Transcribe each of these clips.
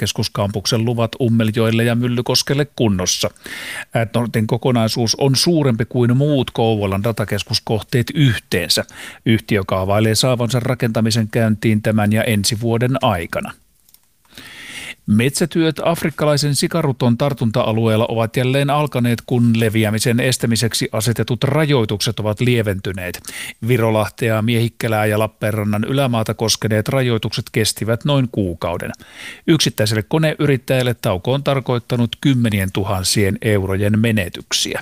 datakeskuskampuksen luvat Ummeljoelle ja Myllykoskelle kunnossa. AdNordin kokonaisuus on suurempi kuin muut Kouvolan datakeskuskohteet yhteensä. Yhtiö kaavailee saavansa rakentamisen käyntiin tämän ja ensi vuoden aikana. Metsätyöt afrikkalaisen sikaruton tartunta-alueella ovat jälleen alkaneet, kun leviämisen estämiseksi asetetut rajoitukset ovat lieventyneet. Virolahtea, Miehikkälää ja Lappeenrannan ylämaata koskeneet rajoitukset kestivät noin kuukauden. Yksittäiselle koneyrittäjälle tauko on tarkoittanut 10 000 eurojen menetyksiä.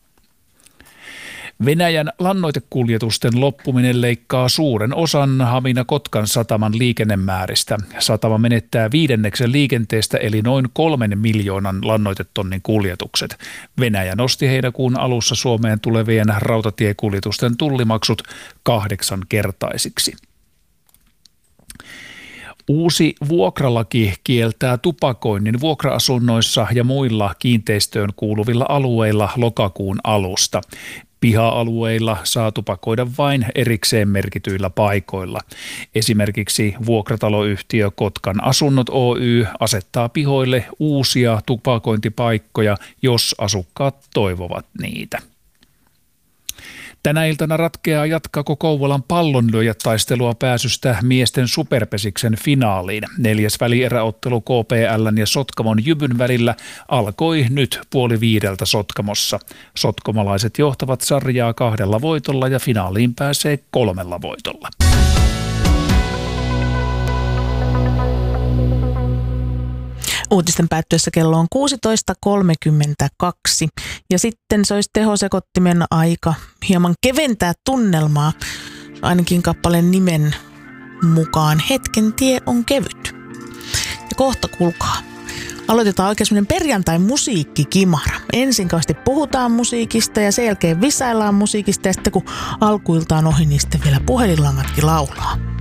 Venäjän lannoitekuljetusten loppuminen leikkaa suuren osan Hamina-Kotkan sataman liikennemääristä. Satama menettää 1/5 liikenteestä eli noin 3 miljoonan lannoitetonnin kuljetukset. Venäjä nosti heinäkuun alussa Suomeen tulevien rautatiekuljetusten tullimaksut 8-kertaisiksi. Uusi vuokralaki kieltää tupakoinnin vuokra-asunnoissa ja muilla kiinteistöön kuuluvilla alueilla lokakuun alusta. Piha-alueilla saa tupakoida vain erikseen merkityillä paikoilla. Esimerkiksi vuokrataloyhtiö Kotkan Asunnot Oy asettaa pihoille uusia tupakointipaikkoja, jos asukkaat toivovat niitä. Tänä iltana ratkeaa jatkaako Kouvolan pallonlyöjätaistelua pääsystä miesten superpesiksen finaaliin. 4. välieräottelu KPL:n ja Sotkamon Jyvyn välillä alkoi nyt 4:30 Sotkamossa. Sotkomalaiset johtavat sarjaa 2 voitolla ja finaaliin pääsee 3 voitolla. Uutisten päättyessä kello on 16.32 ja sitten se olisi tehosekottimen aika hieman keventää tunnelmaa, ainakin kappaleen nimen mukaan Hetken tie on kevyt. Ja kohta kuulkaa. Aloitetaan oikein semmoinen perjantai musiikkikimara. Ensin kauheasti puhutaan musiikista ja sen jälkeen visaillaan musiikista ja sitten kun alkuilta on ohi, niin sitten vielä puhelinlangatkin laulaa.